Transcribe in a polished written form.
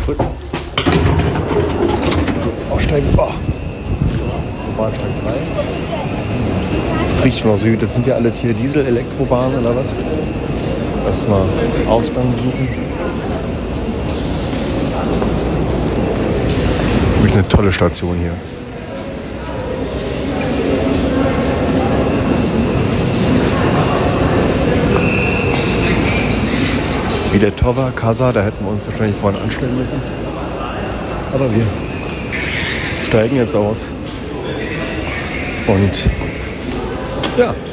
drücken. So, aussteigen. Oh. So, Bahnsteig 3. Riecht schon noch Süd. Das sind ja alle hier Diesel-Elektrobahnen oder was? Erstmal Ausgang suchen. Wirklich eine tolle Station hier. Wie der Tower, Casa, da hätten wir uns wahrscheinlich vorhin anstellen müssen. Aber wir steigen jetzt aus. Und ja.